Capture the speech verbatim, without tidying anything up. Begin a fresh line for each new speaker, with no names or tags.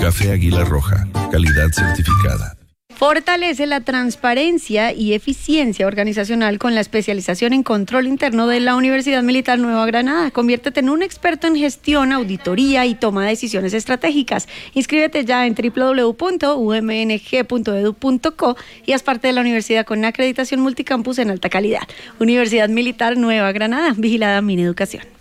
Café Águila Roja, calidad certificada.
Fortalece la transparencia y eficiencia organizacional con la especialización en control interno de la Universidad Militar Nueva Granada. Conviértete en un experto en gestión, auditoría y toma de decisiones estratégicas. Inscríbete ya en doble u doble u doble u punto u m n g punto e d u punto co y haz parte de la universidad con una acreditación multicampus en alta calidad. Universidad Militar Nueva Granada, vigilada Mineducación.